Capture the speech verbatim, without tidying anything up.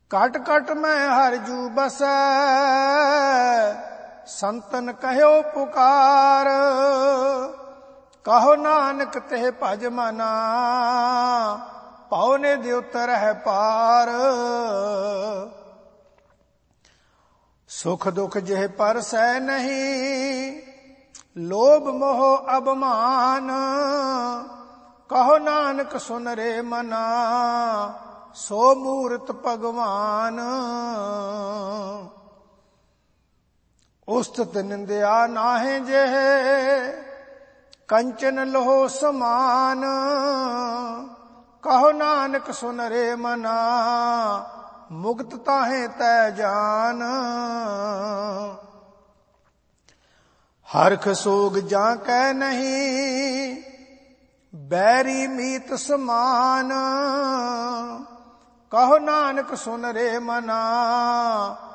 Cut cut मैं हर जू बसै, संतन कहो पुकार। कहो नानक तेह भज मना, पौने द्योत रह पार। सुख दुख जेह पर सै नहीं, लोभ मोह अभिमान। कहो नानक सुन रे मना, सो मूरत भगवान। उस्तत निंदया नाहे जेह, कंचन लोह समान। कहो नानक सुन रे मना, मुक्त ताहे तै जान। हरख सोग जा कै नहीं, बैरी मीत समान। कहो नानक सुन रे मना,